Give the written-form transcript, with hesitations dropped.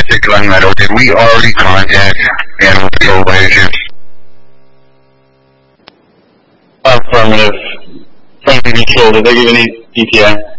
particular metal, did we already contact Animal Control by any chance? Affirmative. Friendly Control, did they give any ETA?